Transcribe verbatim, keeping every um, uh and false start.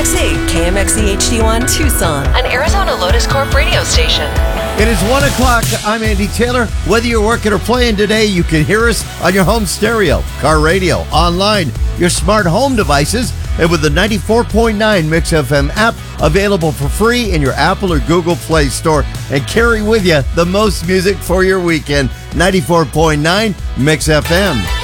X E, K M X E H D one, Tucson, an Arizona Lotus Corp radio station. It is one o'clock. I'm Andy Taylor. Whether you're working or playing today, you can hear us on your home stereo, car radio, online, your smart home devices, and with the ninety-four point nine Mix F M app available for free in your Apple or Google Play Store. And carry with you the most music for your weekend. ninety-four point nine Mix F M.